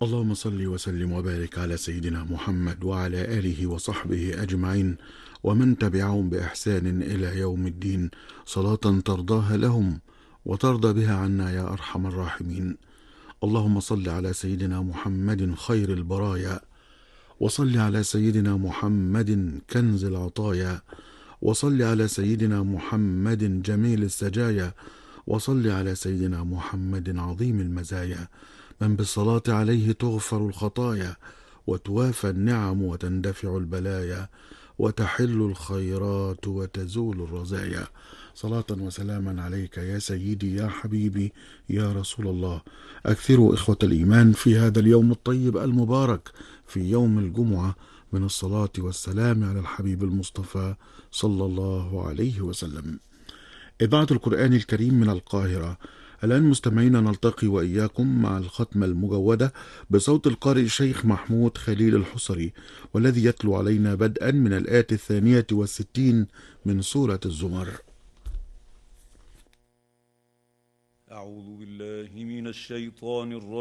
اللهم صل وسلم وبارك على سيدنا محمد وعلى آله وصحبه أجمعين ومن تبعهم بإحسان إلى يوم الدين، صلاة ترضاها لهم وترضى بها عنا يا أرحم الراحمين. اللهم صل على سيدنا محمد خير البرايا، وصل على سيدنا محمد كنز العطايا، وصل على سيدنا محمد جميل السجايا، وصل على سيدنا محمد عظيم المزايا، من بالصلاة عليه تغفر الخطايا وتوافى النعم وتندفع البلايا وتحل الخيرات وتزول الرزايا. صلاة وسلاما عليك يا سيدي يا حبيبي يا رسول الله. أكثروا إخوة الإيمان في هذا اليوم الطيب المبارك، في يوم الجمعة، من الصلاة والسلام على الحبيب المصطفى صلى الله عليه وسلم. إذاعة القرآن الكريم من القاهرة. الآن مستمعين نلتقي وإياكم مع الختمة المجودة بصوت القارئ الشيخ محمود خليل الحصري، والذي يتلو علينا بدءا من الآية 62 من سورة الزمر. أعوذ بالله من الشيطان الرجيم.